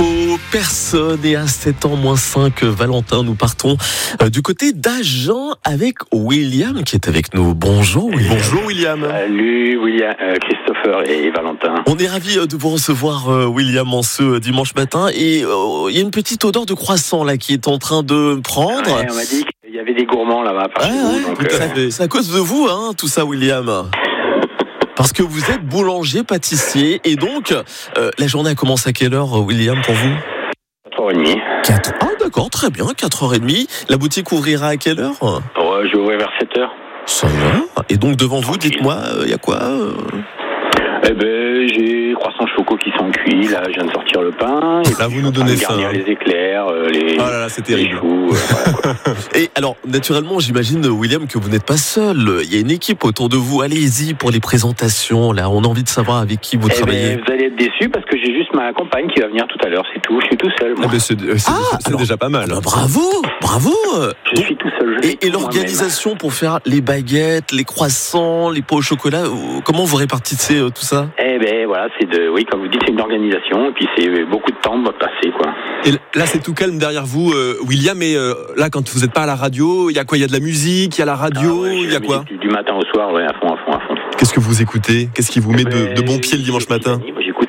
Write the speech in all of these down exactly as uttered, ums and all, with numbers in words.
info, personne. Et à sept ans moins cinq, Valentin, nous partons euh, du côté d'Agen avec William qui est avec nous. Bonjour William. Bonjour William. Salut William, euh, Christopher et Valentin. On est ravis de vous recevoir euh, William en ce dimanche matin. Et il euh, y a une petite odeur de croissant là qui est en train de prendre. Ouais, on m'a dit qu'il y avait des gourmands là-bas par ah, chez ouais, vous. Donc, euh... C'est à cause de vous, hein, tout ça William. Parce que vous êtes boulanger, pâtissier, et donc, euh, la journée commence à quelle heure, William, pour vous ? quatre heures trente. quatre Ah, d'accord, très bien, quatre heures trente. La boutique ouvrira à quelle heure ? Ouais, je vais ouvrir vers sept heures. Ça va. Et donc, devant vous, dites-moi, il euh, y a quoi euh... Eh ben, j'ai croissants choco qui sont cuits, là, je viens de sortir le pain. Et là, vous nous donnez faim. Les éclairs, euh, les, oh là là, c'est terrible. les choux. Euh, voilà, et alors, naturellement, j'imagine, William, que vous n'êtes pas seul. Il y a une équipe autour de vous. Allez-y pour les présentations. Là, on a envie de savoir avec qui vous eh travaillez. Ben, vous allez être déçus parce que j'ai juste ma compagne qui va venir tout à l'heure, c'est tout. Je suis tout seul. Moi. Eh ben, c'est c'est, ah, c'est alors, déjà pas mal. Bah, bravo, bravo. Je donc, suis tout seul. Je et et l'organisation pour faire les baguettes, les croissants, les pots au chocolat, comment vous répartissez euh, tout ça ? Eh ben voilà, c'est de, oui, comme vous dites, c'est une organisation et puis c'est beaucoup de temps de passer, quoi. Et là, c'est tout calme derrière vous, euh, William. Et euh, là, quand vous n'êtes pas à la radio, il y a quoi ? Il y a de la musique, il y a la radio, il ah ouais, y a quoi ? Du matin au soir, ouais, à fond, à fond, à fond. Qu'est-ce que vous écoutez ? Qu'est-ce qui vous met de, de bon pied le dimanche matin ? Moi, j'écoute.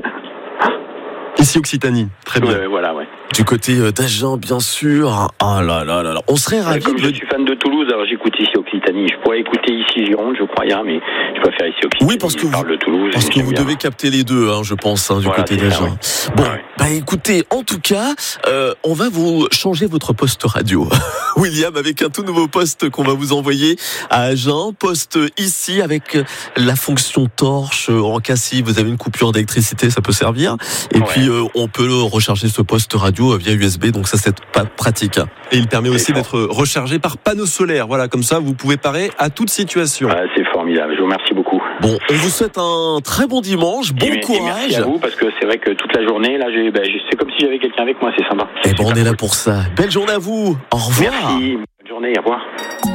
Ici, Occitanie. Très bien. Ouais, voilà, ouais. Du côté d'Agen, bien sûr. Ah là là là là. On serait ravis. Comme de... je suis fan de Toulouse, alors j'écoute ici Occitanie. Je pourrais écouter ici Gironde, je crois, mais je préfère ici Occitanie. Oui, parce que je parle vous, de Toulouse, parce que vous bien. devez capter les deux, hein, je pense, hein, du voilà, côté d'Agen. Oui. Bon, ouais. bah écoutez, en tout cas, euh, on va vous changer votre poste radio, William, avec un tout nouveau poste qu'on va vous envoyer à Agen. Poste ici avec la fonction torche. En cas si vous avez une coupure d'électricité, ça peut servir. Et ouais. puis euh, on peut recharger ce poste radio via U S B, donc ça c'est pas pratique. Et il permet aussi d'être rechargé par panneau solaire. Voilà, comme ça vous pouvez parer à toute situation. Ah, c'est formidable, je vous remercie beaucoup. Bon, on vous souhaite un très bon dimanche, bon et courage. Merci à vous, parce que c'est vrai que toute la journée, là, j'ai, ben, c'est comme si j'avais quelqu'un avec moi, c'est sympa. Et bon, on est là pour ça. Belle journée à vous, au revoir. Merci, bonne journée, au revoir.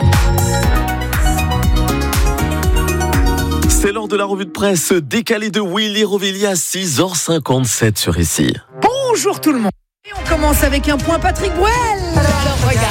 C'est l'heure de la revue de presse décalée de Willy Rovelli à six heures cinquante-sept sur ici. Bonjour tout le monde. Et on commence avec un point Patrick Bruel. Alors regarde.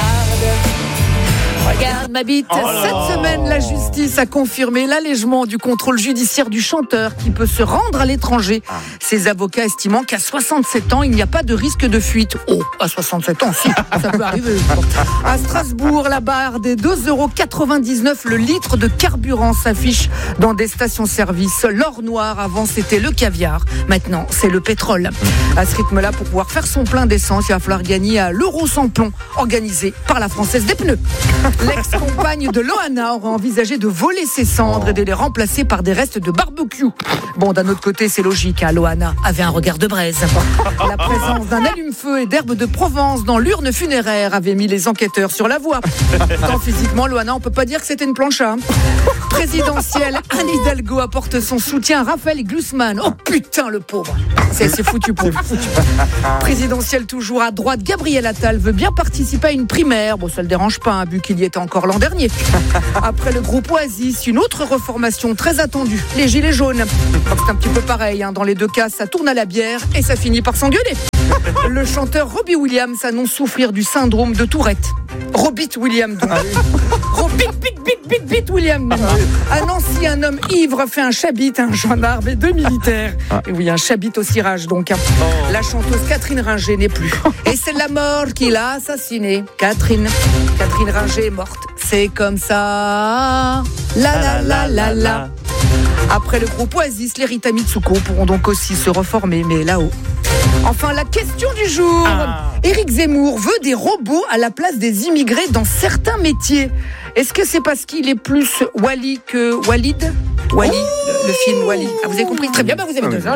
Regarde ma bite. Oh Cette semaine, la justice a confirmé l'allègement du contrôle judiciaire du chanteur qui peut se rendre à l'étranger. Ses avocats estimant qu'à soixante-sept ans, il n'y a pas de risque de fuite. Oh, à soixante-sept ans, si, ça peut arriver. À Strasbourg, la barre des deux euros quatre-vingt-dix-neuf le litre de carburant s'affiche dans des stations-service. L'or noir, avant, c'était le caviar. Maintenant, c'est le pétrole. À ce rythme-là, pour pouvoir faire son plein d'essence, il va falloir gagner à l'euro sans plomb, organisé par la Française des pneus. L'ex-compagne de Loana aurait envisagé de voler ses cendres et de les remplacer par des restes de barbecue. Bon, d'un autre côté, c'est logique, hein, Loana avait un regard de braise. La présence d'un allume-feu et d'herbes de Provence dans l'urne funéraire avait mis les enquêteurs sur la voie. Tant physiquement, Loana, on peut pas dire que c'était une plancha. Présidentielle, Anne Hidalgo apporte son soutien à Raphaël Glucksmann. Oh putain, le pauvre. C'est, c'est foutu pour foutu. Présidentielle toujours à droite, Gabriel Attal veut bien participer à une primaire. Bon, ça le dérange pas, hein, vu qu'il y était encore l'an dernier. Après le groupe Oasis, une autre reformation très attendue, les Gilets jaunes. C'est un petit peu pareil, hein. Dans les deux cas, ça tourne à la bière et ça finit par s'engueuler. Le chanteur Robbie Williams annonce souffrir du syndrome de Tourette. Robit Williams. Robit, bit, bit, bit, bit Williams. À Nancy, un homme ivre fait un chabit à un gendarme et deux militaires. Et oui, un chabit au cirage donc. La chanteuse Catherine Ringer n'est plus. Et c'est la mort qui l'a assassinée. Catherine. Catherine Ringer est morte. C'est comme ça. La la la la la. Après le groupe Oasis, les Rita Mitsuko pourront donc aussi se reformer, mais là-haut. Enfin, la question du jour. Ah. Éric Zemmour veut des robots à la place des immigrés dans certains métiers. Est-ce que c'est parce qu'il est plus Wally que Walid ? Wally, le, le film Wally. Ah, vous avez compris ? Très bien, bah vous avez deux heures.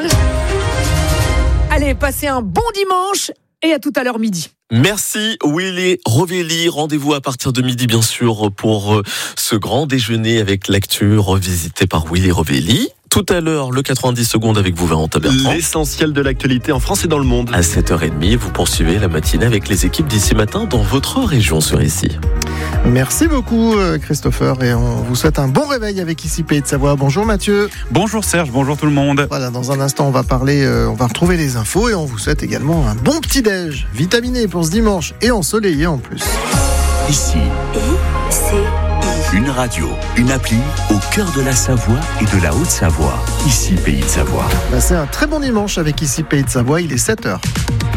Allez, passez un bon dimanche et à tout à l'heure midi. Merci Willy Rovelli. Rendez-vous à partir de midi, bien sûr, pour ce grand déjeuner avec l'actu revisité par Willy Rovelli. Tout à l'heure, le quatre-vingt-dix secondes avec vous, Valentin Bertrand. L'essentiel de l'actualité en France et dans le monde. À sept heures trente, vous poursuivez la matinée avec les équipes d'ici matin dans votre région sur Ici. Merci beaucoup Christopher et on vous souhaite un bon réveil avec Ici Pays de Savoie. Bonjour Mathieu. Bonjour Serge, bonjour tout le monde. Voilà, dans un instant on va parler, euh, on va retrouver les infos et on vous souhaite également un bon petit-déj vitaminé pour ce dimanche et ensoleillé en plus. Ici, une radio, une appli au cœur de la Savoie et de la Haute-Savoie. Ici Pays de Savoie. Bah, c'est un très bon dimanche avec Ici Pays de Savoie, il est sept heures.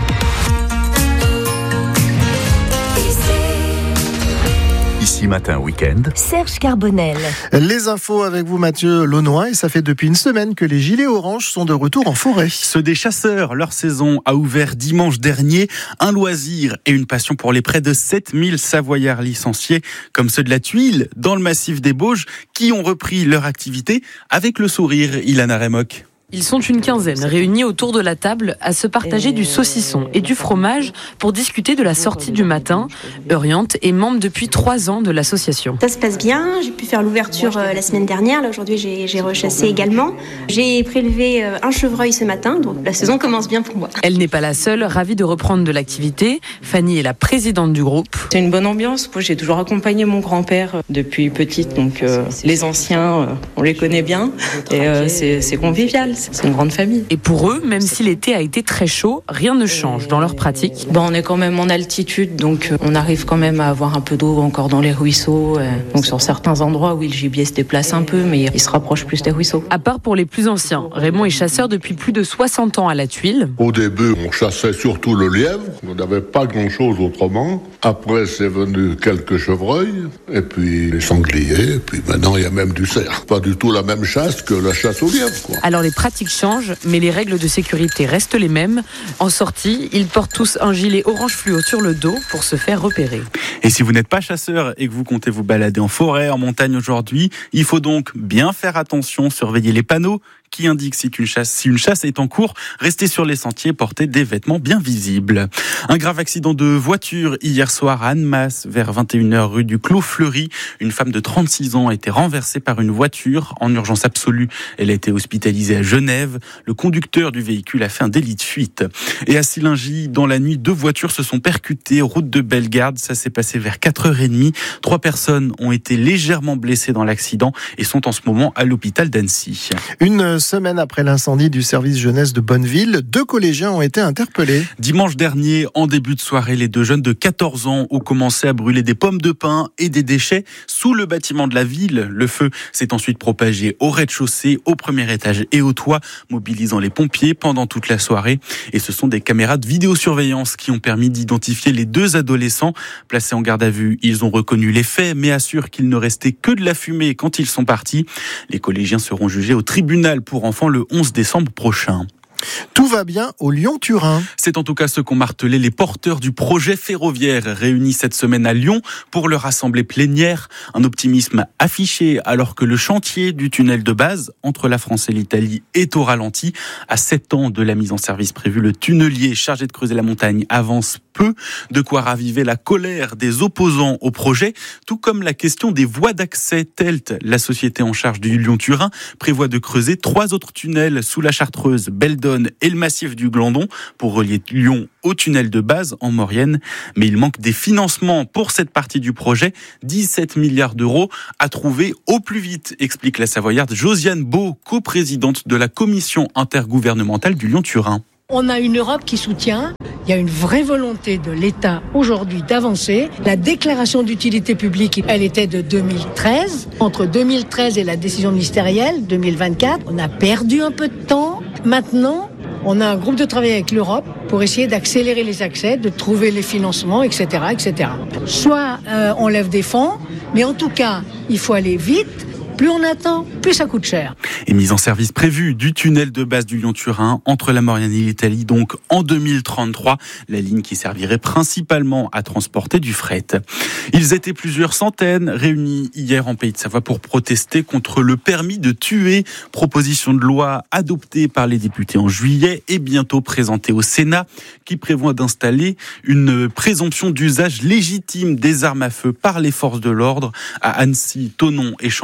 Ici Matin Week-end. Serge Carbonel. Les infos avec vous Mathieu Launois et ça fait depuis une semaine que les gilets oranges sont de retour en forêt. Ceux des chasseurs, leur saison a ouvert dimanche dernier. Un loisir et une passion pour les près de sept mille Savoyards licenciés, comme ceux de la Tuile, dans le massif des Bauges, qui ont repris leur activité avec le sourire. Ilana Remoc. Ils sont une quinzaine réunis autour de la table à se partager du saucisson et du fromage pour discuter de la sortie du matin. Euriante est membre depuis trois ans de l'association. Ça se passe bien, j'ai pu faire l'ouverture euh, la semaine dernière, là aujourd'hui j'ai, j'ai rechassé également. J'ai prélevé euh, un chevreuil ce matin, donc la saison commence bien pour moi. Elle n'est pas la seule, ravie de reprendre de l'activité. Fanny est la présidente du groupe. C'est une bonne ambiance, moi j'ai toujours accompagné mon grand-père depuis petite, donc euh, les anciens, euh, on les connaît bien et euh, c'est, c'est convivial. C'est une grande famille. Et pour eux, même si l'été a été très chaud, rien ne change dans leur pratique. Bon, on est quand même en altitude, donc on arrive quand même à avoir un peu d'eau encore dans les ruisseaux. Donc sur certains endroits, oui, le gibier se déplace un peu, mais il se rapproche plus des ruisseaux. À part pour les plus anciens, Raymond est chasseur depuis plus de soixante ans à la Tuile. Au début, on chassait surtout le lièvre. On n'avait pas grand-chose autrement. Après, c'est venu quelques chevreuils, et puis les sangliers, et puis maintenant, il y a même du cerf. Pas du tout la même chasse que la chasse au lièvre, quoi. Alors les pratiques changent, mais les règles de sécurité restent les mêmes. En sortie, ils portent tous un gilet orange fluo sur le dos pour se faire repérer. Et si vous n'êtes pas chasseur et que vous comptez vous balader en forêt, en montagne aujourd'hui, il faut donc bien faire attention, surveiller les panneaux qui indiquent si une chasse, si une chasse est en cours, restez sur les sentiers, portez des vêtements bien visibles. Un grave accident de voiture hier soir à Annemasse, vers vingt et une heures rue du Clos Fleury. Une femme de trente-six ans a été renversée par une voiture en urgence absolue. Elle a été hospitalisée à Genève. Le conducteur du véhicule a fait un délit de fuite. Et à Silingy, dans la nuit, deux voitures se sont percutées, route de Bellegarde. Ça s'est passé vers quatre heures trente. Trois personnes ont été légèrement blessées dans l'accident et sont en ce moment à l'hôpital d'Annecy. Une semaine après l'incendie du service jeunesse de Bonneville, deux collégiens ont été interpellés. Dimanche dernier, en début de soirée, les deux jeunes de quatorze ans ont commencé à brûler des pommes de pin et des déchets sous le bâtiment de la ville. Le feu s'est ensuite propagé au rez-de-chaussée, au premier étage et au toit, mobilisant les pompiers pendant toute la soirée. Et ce sont des caméras de vidéosurveillance qui ont permis d'identifier les deux adolescents. Placés en garde à vue, ils ont reconnu les faits, mais assurent qu'il ne restait que de la fumée quand ils sont partis. Les collégiens seront jugés au tribunal pour enfants le onze décembre prochain. Tout va bien au Lyon-Turin. C'est en tout cas ce qu'ont martelé les porteurs du projet ferroviaire réunis cette semaine à Lyon pour leur assemblée plénière. Un optimisme affiché alors que le chantier du tunnel de base entre la France et l'Italie est au ralenti. À sept ans de la mise en service prévue, le tunnelier chargé de creuser la montagne avance peu, de quoi raviver la colère des opposants au projet, tout comme la question des voies d'accès. Telt, la société en charge du Lyon-Turin, prévoit de creuser trois autres tunnels sous la Chartreuse, Beldonne et le massif du Glandon pour relier Lyon au tunnel de base en Maurienne. Mais il manque des financements pour cette partie du projet, dix-sept milliards d'euros à trouver au plus vite, explique la Savoyarde Josiane Beau, coprésidente de la commission intergouvernementale du Lyon-Turin. On a une Europe qui soutient, il y a une vraie volonté de l'État aujourd'hui d'avancer. La déclaration d'utilité publique, elle était de deux mille treize. Entre deux mille treize et la décision ministérielle, deux mille vingt-quatre, on a perdu un peu de temps. Maintenant, on a un groupe de travail avec l'Europe pour essayer d'accélérer les accès, de trouver les financements, et cetera, et cetera. Soit euh, on lève des fonds, mais en tout cas, il faut aller vite. Plus on attend, plus ça coûte cher. Et mise en service prévue du tunnel de base du Lyon-Turin entre la Maurienne et l'Italie, donc en deux mille trente-trois, la ligne qui servirait principalement à transporter du fret. Ils étaient plusieurs centaines réunis hier en Pays de Savoie pour protester contre le permis de tuer, proposition de loi adoptée par les députés en juillet et bientôt présentée au Sénat, qui prévoit d'installer une présomption d'usage légitime des armes à feu par les forces de l'ordre à Annecy, Thonon et Chambéry.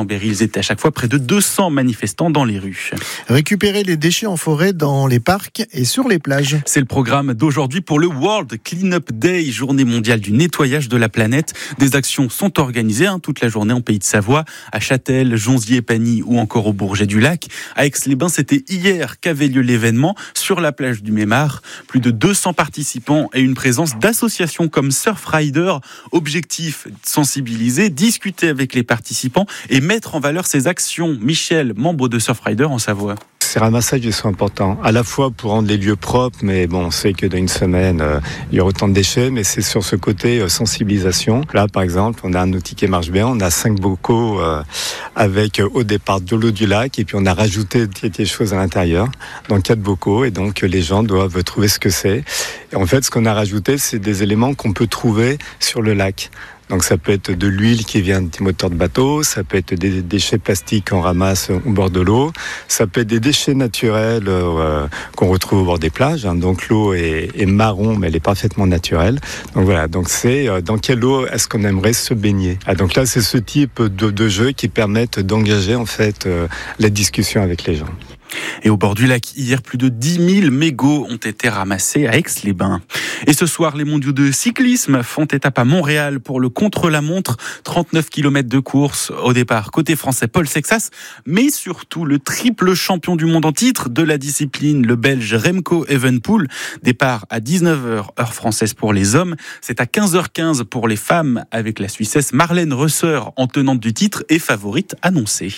Ils étaient à chaque fois près de deux cents manifestants dans les rues. Récupérer les déchets en forêt dans les parcs et sur les plages. C'est le programme d'aujourd'hui pour le World Cleanup Day, journée mondiale du nettoyage de la planète. Des actions sont organisées hein, toute la journée en Pays de Savoie, à Châtel, Jonzier-Pagny ou encore au Bourget-du-Lac. À Aix-les-Bains, c'était hier qu'avait lieu l'événement sur la plage du Mémar. Plus de deux cents participants et une présence d'associations comme Surfrider. Objectif, sensibiliser, discuter avec les participants et mettre en valeur ces actions. Michel, membre de Surfrider en Savoie. Ces ramassages ils sont importants, à la fois pour rendre les lieux propres, mais bon, on sait que dans une semaine, euh, il y a autant de déchets, mais c'est sur ce côté euh, sensibilisation. Là, par exemple, on a un outil qui marche bien, on a cinq bocaux euh, avec euh, au départ de l'eau du lac, et puis on a rajouté des choses à l'intérieur, dans quatre bocaux, et donc euh, les gens doivent trouver ce que c'est. Et en fait, ce qu'on a rajouté, c'est des éléments qu'on peut trouver sur le lac. Donc ça peut être de l'huile qui vient des moteurs de bateau, ça peut être des déchets plastiques qu'on ramasse au bord de l'eau, ça peut être des déchets naturels euh, qu'on retrouve au bord des plages. Hein. Donc l'eau est, est marron, mais elle est parfaitement naturelle. Donc voilà, donc c'est euh, dans quelle eau est-ce qu'on aimerait se baigner. Ah, donc là, c'est ce type de, de jeux qui permettent d'engager en fait euh, la discussion avec les gens. Et au bord du lac, hier, plus de dix mille mégots ont été ramassés à Aix-les-Bains. Et ce soir, les mondiaux de cyclisme font étape à Montréal pour le contre-la-montre. trente-neuf kilomètres de course. Au départ, côté français, Paul Sexas, mais surtout le triple champion du monde en titre de la discipline, le Belge Remco Evenepoel. Départ à dix-neuf heures, heure française pour les hommes. C'est à quinze heures quinze pour les femmes, avec la Suissesse Marlène Reusser en tenante du titre et favorite annoncée.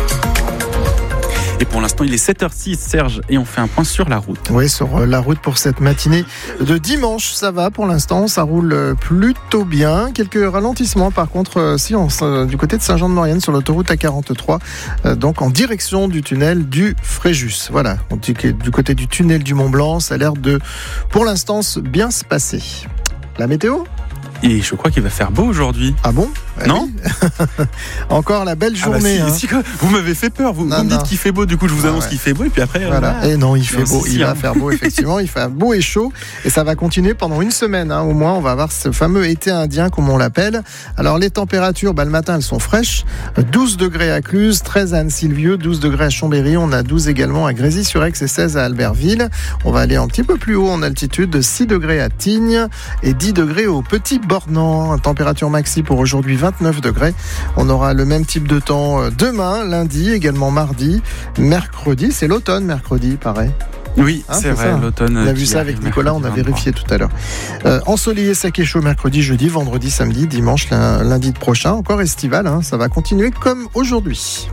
Et pour l'instant, il est sept heures six, Serge, et on fait un point sur la route. Oui, sur la route pour cette matinée de dimanche, ça va pour l'instant, ça roule plutôt bien. Quelques ralentissements, par contre, si on, du côté de Saint-Jean-de-Maurienne, sur l'autoroute A quarante-trois, donc en direction du tunnel du Fréjus. Voilà, du côté du tunnel du Mont-Blanc, ça a l'air de, pour l'instant, bien se passer. La météo ? Et je crois qu'il va faire beau aujourd'hui. Ah bon ? Non ? Oui. Encore la belle journée. Ah bah si, hein. si, vous m'avez fait peur. Vous, non, vous me dites non. qu'il fait beau, du coup je vous annonce ah ouais. qu'il fait beau et puis après. Voilà. Euh, et non, il fait non, beau. Si, il hein. va faire beau effectivement. Il fait beau et chaud et ça va continuer pendant une semaine. Hein. Au moins, on va avoir ce fameux été indien comme on l'appelle. Alors les températures, bah, le matin elles sont fraîches. douze degrés à Cluse, treize à Anne-Sylvieux, douze degrés à Chambéry. On a douze également à Grésy-sur-Aix et seize à Albertville. On va aller un petit peu plus haut en altitude, six degrés à Tignes et dix degrés au Petit Bornand. Température maxi pour aujourd'hui vingt-neuf degrés. On aura le même type de temps demain, lundi, également mardi, mercredi. C'est l'automne, mercredi, pareil. Oui, hein, c'est, c'est vrai, ça. l'automne. On a vu ça avec Nicolas, on a vérifié tout à l'heure. Euh, ensoleillé, sec et chaud mercredi, jeudi, vendredi, samedi, dimanche, lundi prochain. Encore estival, hein, ça va continuer comme aujourd'hui.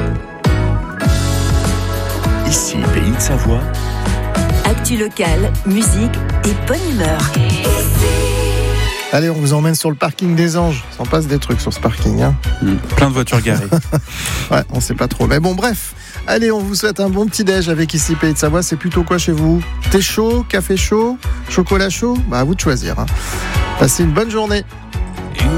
Ici, Pays de Savoie. Actu locale, musique et bonne humeur. Allez, on vous emmène sur le parking des Anges. Ça en passe des trucs sur ce parking. Hein. Mmh, plein de voitures garées. Ouais, on sait pas trop. Mais bon, bref. Allez, on vous souhaite un bon petit déj avec ici Pays de Savoie. C'est plutôt quoi chez vous ? Thé chaud, café chaud, chocolat chaud ? Bah, à vous de choisir. Hein. Passez une bonne journée.